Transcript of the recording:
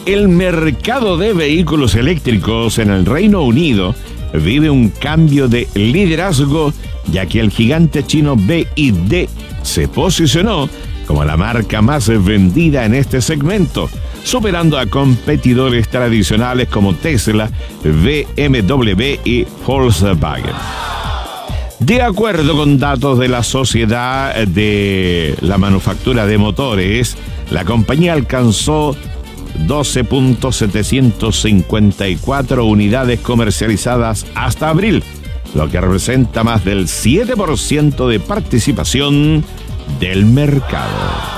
El mercado de vehículos eléctricos en el Reino Unido vive un cambio de liderazgo, ya que el gigante chino BYD se posicionó como la marca más vendida en este segmento, superando a competidores tradicionales como Tesla, BMW y Volkswagen. De acuerdo con datos de la Sociedad de la Manufactura de Motores, la compañía alcanzó 12.754 unidades comercializadas hasta abril, lo que representa más del 7% de participación del mercado.